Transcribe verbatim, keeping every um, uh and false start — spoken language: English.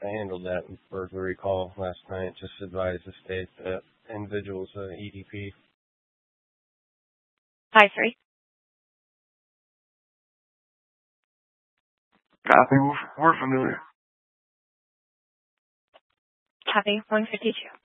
I handled that burglary call last night. Just advised the state that individual's uh, E D P. Five three. Copy. We're, we're familiar. Copy. One fifty two.